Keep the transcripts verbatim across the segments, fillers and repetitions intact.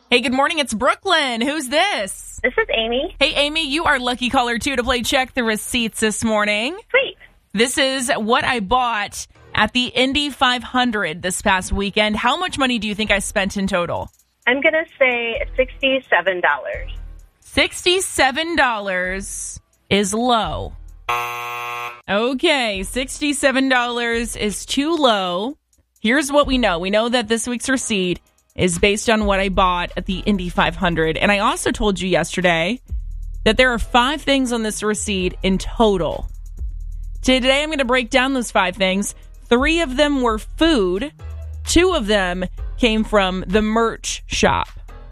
Hey, good morning. It's Brooklyn. Who's this? This is Amy. Hey, Amy, you are lucky caller two to play Check the Receipts this morning. Sweet. This is what I bought at the Indy five hundred this past weekend. How much money do you think I spent in total? I'm going to say sixty-seven dollars. sixty-seven dollars is low. Okay, sixty-seven dollars is too low. Here's what we know. We know that this week's receipt is based on what I bought at the Indy five hundred. And I also told you yesterday that there are five things on this receipt in total. Today, I'm going to break down those five things. Three of them were food. Two of them came from the merch shop.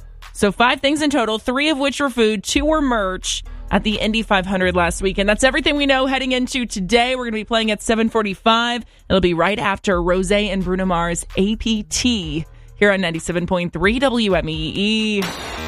So five things in total, three of which were food, two were merch at the Indy five hundred last week. And that's everything we know heading into today. We're going to be playing at seven forty-five. It'll be right after Rose and Bruno Mars A P T here on ninety-seven point three W M E E.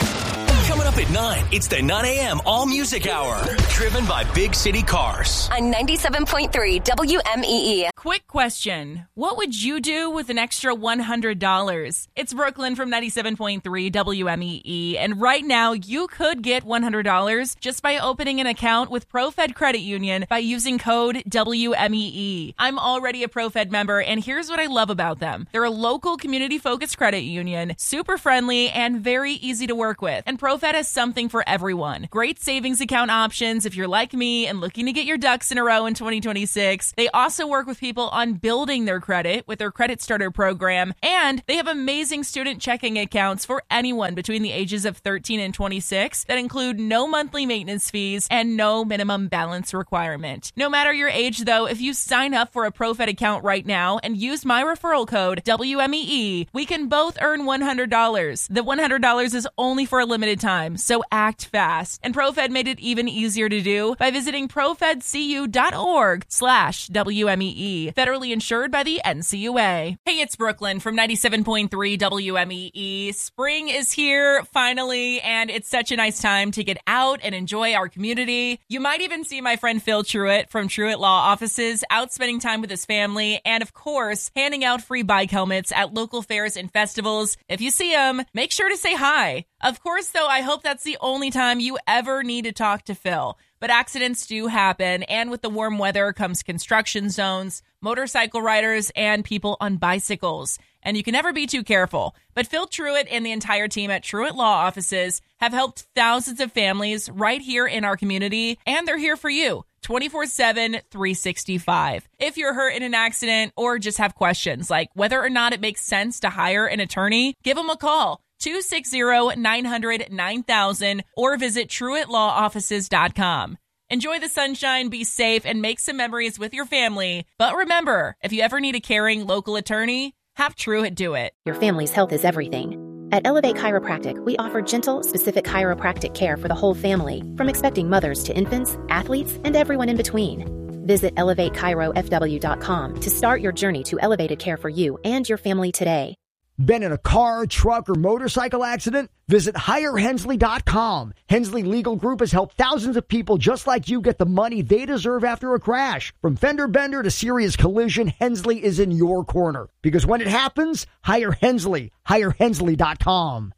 Coming up at nine, it's the nine a.m. All Music Hour, driven by Big City Cars. On ninety-seven point three W M E E. Quick question. What would you do with an extra one hundred dollars? It's Brooklyn from ninety-seven point three W M E E. And right now, you could get one hundred dollars just by opening an account with ProFed Credit Union by using code W M E E. I'm already a ProFed member, and here's what I love about them. They're a local community-focused credit union, super friendly, and very easy to work with. And ProFed has something for everyone. Great savings account options if you're like me and looking to get your ducks in a row in twenty twenty-six. They also work with people on building their credit with their Credit Starter program, and they have amazing student checking accounts for anyone between the ages of thirteen and twenty-six that include no monthly maintenance fees and no minimum balance requirement. No matter your age, though, if you sign up for a ProFed account right now and use my referral code W M E E, we can both earn one hundred dollars. The one hundred dollars is only for a limited time, so act fast. And ProFed made it even easier to do by visiting profedcu.org slash WMEE. Federally insured by the N C U A. Hey, it's Brooklyn from ninety-seven point three W M E E. Spring is here, finally, and it's such a nice time to get out and enjoy our community. You might even see my friend Phil Truitt from Truitt Law Offices out spending time with his family and, of course, handing out free bike helmets at local fairs and festivals. If you see him, make sure to say hi. Of course, though, I hope that's the only time you ever need to talk to Phil. But accidents do happen, and with the warm weather comes construction zones, motorcycle riders, and people on bicycles. And you can never be too careful. But Phil Truitt and the entire team at Truitt Law Offices have helped thousands of families right here in our community, and they're here for you twenty-four seven, three sixty-five. If you're hurt in an accident or just have questions like whether or not it makes sense to hire an attorney, give them a call. two six zero, nine hundred, nine thousand or visit truitt law offices dot com. Enjoy the sunshine, be safe, and make some memories with your family. But remember, if you ever need a caring local attorney, have Truitt do it. Your family's health is everything. At Elevate Chiropractic, we offer gentle, specific chiropractic care for the whole family, from expecting mothers to infants, athletes, and everyone in between. Visit elevate chiro f w dot com to start your journey to elevated care for you and your family today. Been in a car, truck, or motorcycle accident? Visit hire hensley dot com. Hensley Legal Group has helped thousands of people just like you get the money they deserve after a crash. From fender bender to serious collision, Hensley is in your corner. Because when it happens, hire Hensley. hire hensley dot com.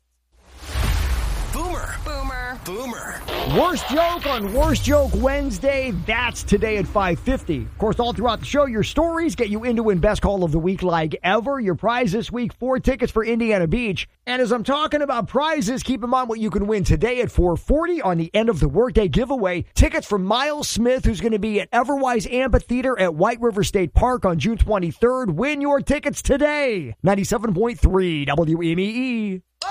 Boomer. Boomer. Boomer. Worst joke on Worst Joke Wednesday. That's today at five fifty. Of course, all throughout the show, your stories get you in to win Best Call of the Week like ever. Your prize this week, four tickets for Indiana Beach. And as I'm talking about prizes, keep in mind what you can win today at four forty on the end of the workday giveaway. Tickets from Miles Smith, who's going to be at Everwise Amphitheater at White River State Park on June twenty-third. Win your tickets today. ninety-seven point three W M E E.